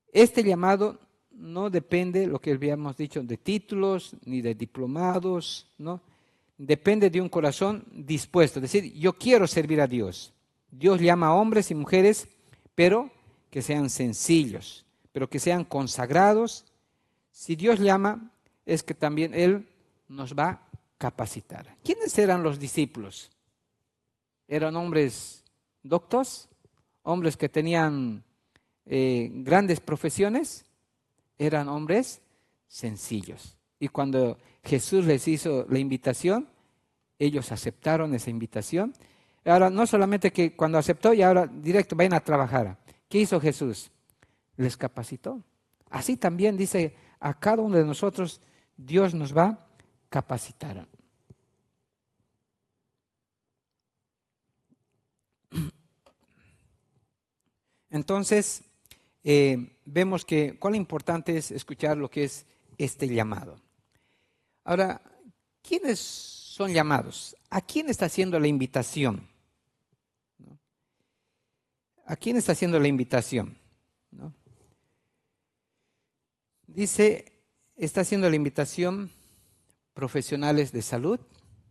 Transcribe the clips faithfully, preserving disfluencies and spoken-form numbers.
Este llamado no depende, lo que habíamos dicho, de títulos ni de diplomados, ¿no? Depende de un corazón dispuesto, es decir, yo quiero servir a Dios. Dios llama a hombres y mujeres, pero que sean sencillos, pero que sean consagrados. Si Dios llama, es que también Él nos va a capacitar. ¿Quiénes eran los discípulos? ¿Eran hombres doctos? ¿Hombres que tenían eh, grandes profesiones? Eran hombres sencillos. Y cuando Jesús les hizo la invitación, ellos aceptaron esa invitación. Ahora, no solamente que cuando aceptó y ahora directo vayan a trabajar. ¿Qué hizo Jesús? Les capacitó. Así también dice, a cada uno de nosotros Dios nos va a capacitar. Entonces, eh, vemos que cuán importante es escuchar lo que es este llamado. Ahora, ¿quiénes son llamados? ¿A quién está haciendo la invitación? ¿No? ¿A quién está haciendo la invitación? ¿No? Dice, está haciendo la invitación profesionales de salud,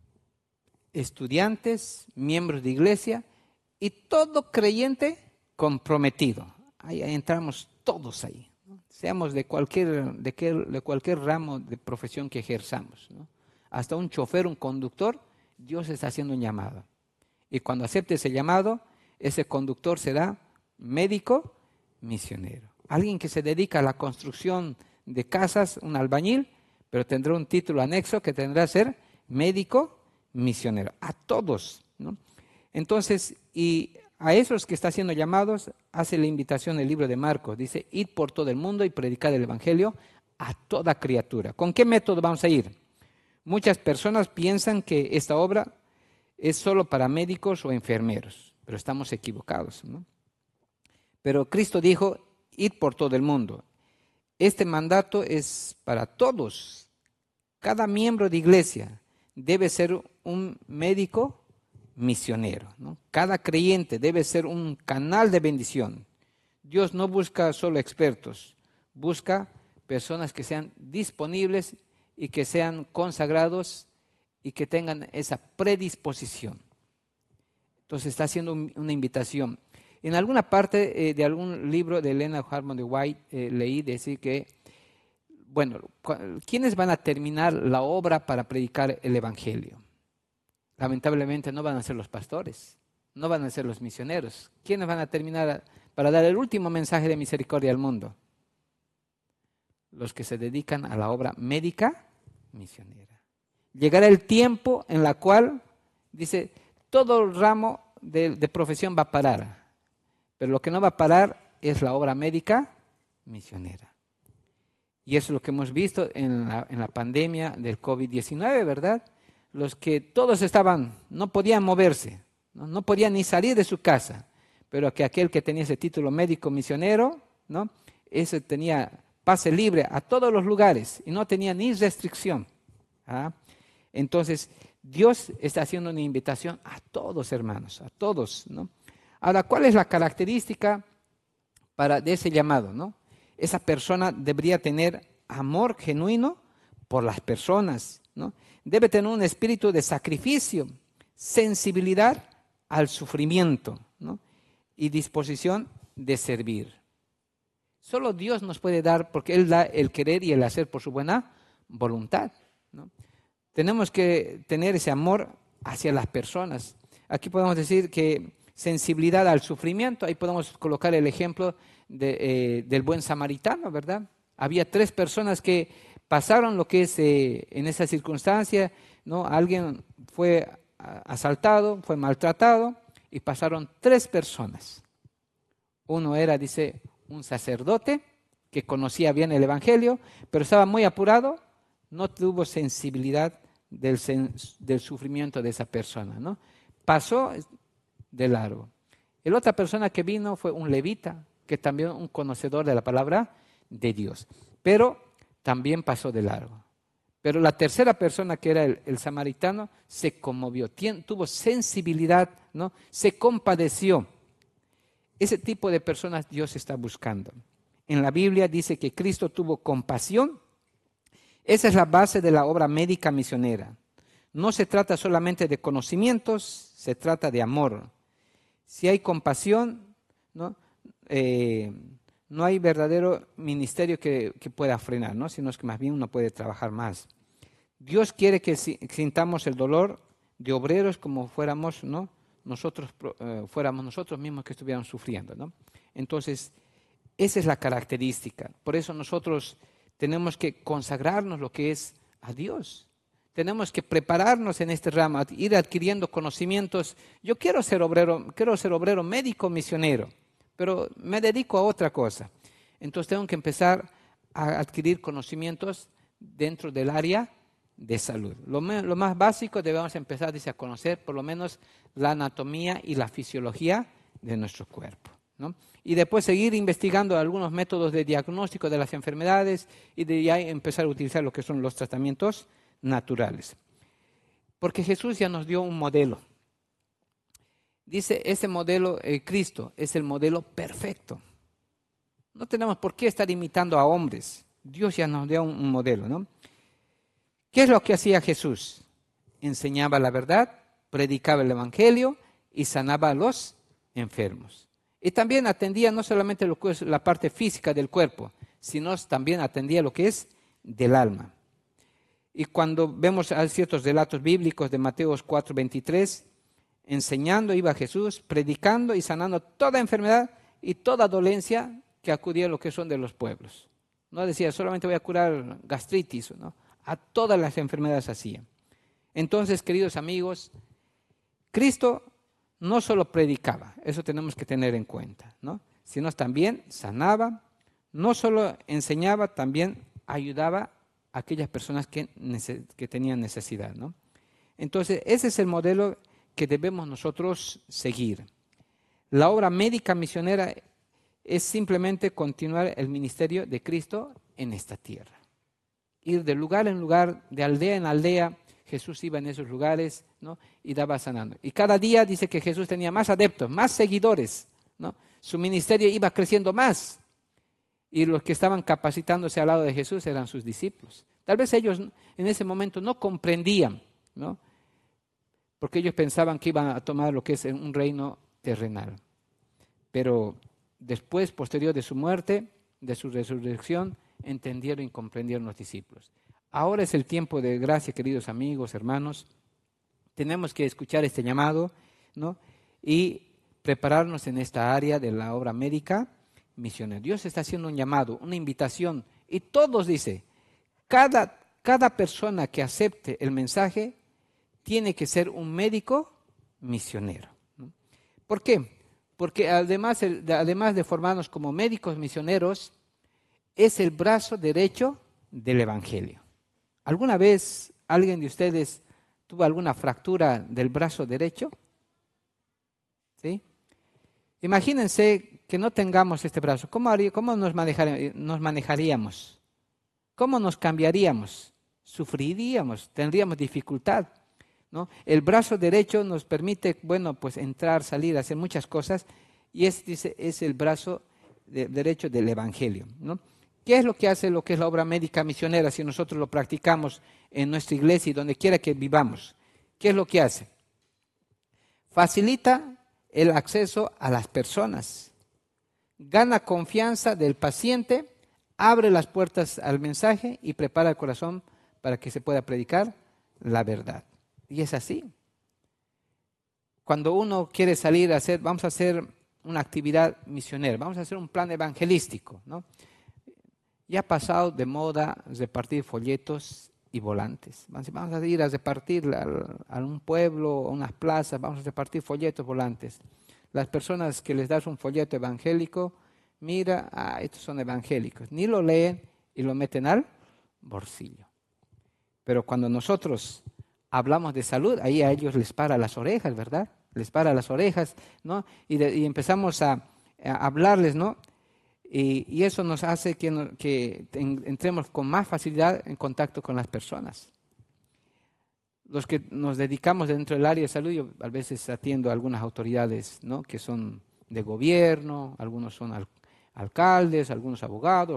estudiantes, miembros de iglesia y todo creyente comprometido. Ahí, ahí entramos todos ahí, ¿no? Seamos de cualquier, de, que, de cualquier ramo de profesión que ejerzamos, ¿no? Hasta un chofer, un conductor, Dios está haciendo un llamado. Y cuando acepte ese llamado, ese conductor será médico misionero. Alguien que se dedica a la construcción de casas, un albañil, pero tendrá un título anexo que tendrá que ser médico misionero. A todos, ¿no? Entonces, y a esos que está haciendo llamados, hace la invitación el libro de Marcos. Dice, id por todo el mundo y predicad el evangelio a toda criatura. ¿Con qué método vamos a ir? Muchas personas piensan que esta obra es solo para médicos o enfermeros, pero estamos equivocados, ¿no? Pero Cristo dijo, id por todo el mundo. Este mandato es para todos. Cada miembro de iglesia debe ser un médico misionero, ¿no? Cada creyente debe ser un canal de bendición. Dios no busca solo expertos, busca personas que sean disponibles y que sean consagrados y que tengan esa predisposición. Entonces está haciendo un, una invitación. En alguna parte eh, de algún libro de Elena Harmon de White eh, leí decir que, bueno, ¿quiénes van a terminar la obra para predicar el evangelio? Lamentablemente no van a ser los pastores, no van a ser los misioneros. ¿Quiénes van a terminar para dar el último mensaje de misericordia al mundo? Los que se dedican a la obra médica misionera. Llegará el tiempo en la cual, dice, todo el ramo de, de profesión va a parar, pero lo que no va a parar es la obra médica misionera. Y eso es lo que hemos visto en la, en la pandemia del COVID diecinueve, ¿verdad? Los que todos estaban, no podían moverse, no, no podían ni salir de su casa, pero que aquel que tenía ese título médico misionero, ¿no? Ese tenía pase libre a todos los lugares y no tenía ni restricción. ¿Ah? Entonces, Dios está haciendo una invitación a todos, hermanos, a todos, ¿no? Ahora, ¿cuál es la característica para, de ese llamado, ¿no? Esa persona debería tener amor genuino por las personas, ¿no? Debe tener un espíritu de sacrificio, sensibilidad al sufrimiento, ¿no? Y disposición de servir. Solo Dios nos puede dar, porque Él da el querer y el hacer por su buena voluntad, ¿no? Tenemos que tener ese amor hacia las personas. Aquí podemos decir que sensibilidad al sufrimiento, ahí podemos colocar el ejemplo de, eh, del buen samaritano, ¿verdad? Había tres personas que pasaron lo que es eh, en esa circunstancia, ¿no? Alguien fue asaltado, fue maltratado y pasaron tres personas. Uno era, dice, un sacerdote que conocía bien el evangelio, pero estaba muy apurado, no tuvo sensibilidad del, del sufrimiento de esa persona, ¿no? Pasó de largo. La otra persona que vino fue un levita, que también un conocedor de la palabra de Dios, pero también pasó de largo. Pero la tercera persona, que era el, el samaritano, se conmovió, tien, tuvo sensibilidad, ¿no? Se compadeció. Ese tipo de personas Dios está buscando. en la Biblia dice que Cristo tuvo compasión. Esa es la base de la obra médica misionera. No se trata solamente de conocimientos, se trata de amor. Si hay compasión, ¿no? Eh, no hay verdadero ministerio que, que pueda frenar, ¿no? Sino es que más bien uno puede trabajar más. Dios quiere que sintamos el dolor de obreros como fuéramos, ¿no? Nosotros eh, fuéramos nosotros mismos que estuviéramos sufriendo, ¿no? Entonces, esa es la característica. Por eso nosotros tenemos que consagrarnos lo que es a Dios. Tenemos que prepararnos en este ramo, ir adquiriendo conocimientos. Yo quiero ser obrero, quiero ser obrero médico misionero, pero me dedico a otra cosa. Entonces tengo que empezar a adquirir conocimientos dentro del área de salud. Lo, me, lo más básico debemos empezar, dice, a conocer por lo menos la anatomía y la fisiología de nuestro cuerpo, ¿no? Y después seguir investigando algunos métodos de diagnóstico de las enfermedades y de ya empezar a utilizar lo que son los tratamientos naturales. Porque Jesús ya nos dio un modelo. Dice, ese modelo, eh, Cristo, es el modelo perfecto. No tenemos por qué estar imitando a hombres. Dios ya nos dio un, un modelo, ¿no? ¿Qué es lo que hacía Jesús? Enseñaba la verdad, predicaba el evangelio y sanaba a los enfermos. Y también atendía no solamente lo que es la parte física del cuerpo, sino también atendía lo que es del alma. Y cuando vemos ciertos relatos bíblicos de Mateo cuatro veintitrés, enseñando iba Jesús, predicando y sanando toda enfermedad y toda dolencia que acudía a lo que son de los pueblos. No decía, solamente voy a curar gastritis, ¿no? A todas las enfermedades hacía. Entonces, queridos amigos, Cristo no solo predicaba, eso tenemos que tener en cuenta, ¿no? Sino también sanaba, no solo enseñaba, también ayudaba a aquellas personas que, que tenían necesidad, ¿no? Entonces, ese es el modelo que debemos nosotros seguir. La obra médica misionera es simplemente continuar el ministerio de Cristo en esta tierra. Ir de lugar en lugar, de aldea en aldea. Jesús iba en esos lugares, ¿no? Y daba sanando. Y cada día dice que Jesús tenía más adeptos, más seguidores, ¿no? Su ministerio iba creciendo más. Y los que estaban capacitándose al lado de Jesús eran sus discípulos. Tal vez ellos en ese momento no comprendían, ¿no? Porque ellos pensaban que iban a tomar lo que es un reino terrenal. Pero después, posterior de su muerte, de su resurrección, entendieron y comprendieron los discípulos. Ahora es el tiempo de gracia, queridos amigos, hermanos. Tenemos que escuchar este llamado, ¿no? Y prepararnos en esta área de la obra médica misionera. Dios está haciendo un llamado, una invitación, y todos dice, cada, cada persona que acepte el mensaje tiene que ser un médico misionero, ¿no? ¿Por qué? Porque además, además de formarnos como médicos misioneros, es el brazo derecho del Evangelio. ¿Alguna vez alguien de ustedes tuvo alguna fractura del brazo derecho? ¿Sí? Imagínense que no tengamos este brazo. ¿Cómo, haría, cómo nos, manejar, nos manejaríamos? ¿Cómo nos cambiaríamos? Sufriríamos, tendríamos dificultad, ¿no? El brazo derecho nos permite, bueno, pues entrar, salir, hacer muchas cosas, y este es el brazo de, derecho del Evangelio, ¿no? ¿Qué es lo que hace lo que es la obra médica misionera si nosotros lo practicamos en nuestra iglesia y donde quiera que vivamos? ¿Qué es lo que hace? Facilita el acceso a las personas, gana confianza del paciente, abre las puertas al mensaje y prepara el corazón para que se pueda predicar la verdad. Y es así. Cuando uno quiere salir a hacer, vamos a hacer una actividad misionera, vamos a hacer un plan evangelístico, ¿no? Ya ha pasado de moda repartir folletos y volantes. Vamos a ir a repartir a un pueblo, a unas plazas, vamos a repartir folletos, volantes. Las personas que les das un folleto evangélico, mira, ah, estos son evangélicos. Ni lo leen y lo meten al bolsillo. Pero cuando nosotros hablamos de salud, ahí a ellos les para las orejas, ¿verdad? Les para las orejas, ¿no? Y, de, y empezamos a, a hablarles, ¿no? Y, y eso nos hace que, no, que en, entremos con más facilidad en contacto con las personas. Los que nos dedicamos dentro del área de salud, yo a veces atiendo a algunas autoridades, ¿no? Que son de gobierno, algunos son al, alcaldes, algunos abogados,